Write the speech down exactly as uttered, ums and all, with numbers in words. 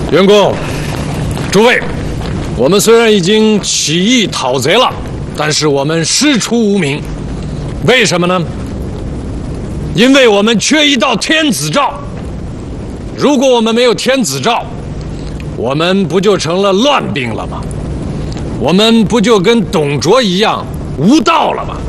员工，诸位，我们虽然已经起义讨贼了，但是我们师出无名，为什么呢？因为我们缺一道天子诏。如果我们没有天子诏，我们不就成了乱兵了吗？我们不就跟董卓一样无道了吗？